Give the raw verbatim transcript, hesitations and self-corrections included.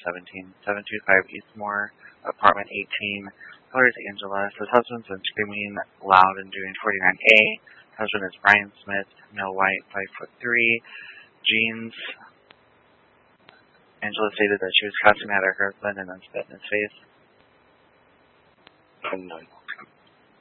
seventeen, seven two five Eastmore, apartment eighteen. Color is Angela. Says husband's been screaming loud and doing forty-nine A. Husband is Brian Smith, male white, five foot three, jeans. Angela stated that she was cussing at her husband and then spit in his face. I'm not.